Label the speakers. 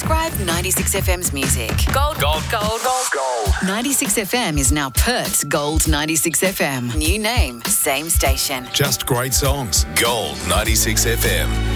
Speaker 1: Describe 96FM's music. Gold. 96FM is now Perth's Gold 96FM. New name, same station.
Speaker 2: Just great songs. Gold 96FM.